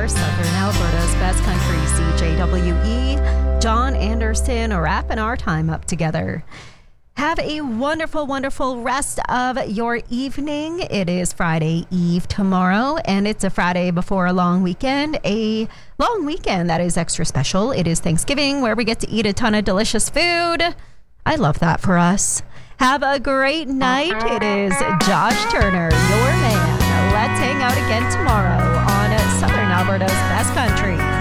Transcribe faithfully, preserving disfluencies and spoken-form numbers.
are Southern Alberta's best country, C J W E. John Anderson wrapping our time up together. Have a wonderful, wonderful rest of your evening. It is Friday Eve tomorrow, and it's a Friday before a long weekend. A long weekend that is extra special. It is Thanksgiving, where we get to eat a ton of delicious food. I love that for us. Have a great night. It is Josh Turner, your man. Let's hang out again tomorrow on Southern Alberta's best country.